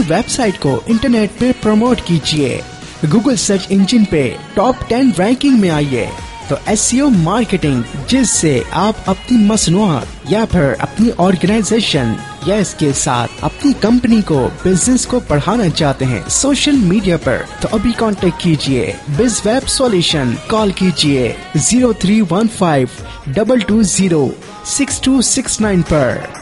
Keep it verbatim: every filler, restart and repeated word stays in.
Website को internet पे promote कीजिए, गूगल सर्च इंजन पे टॉप टेन रैंकिंग में आइए। तो एसईओ मार्केटिंग, जिससे आप अपनी मसनूआत या फिर अपनी ऑर्गेनाइजेशन या इसके साथ अपनी कंपनी को, बिजनेस को बढ़ाना चाहते हैं सोशल मीडिया पर, तो अभी कांटेक्ट कीजिए बिज वेब सॉल्यूशन। कॉल कीजिए zero three one five double two zero six to six nine पर।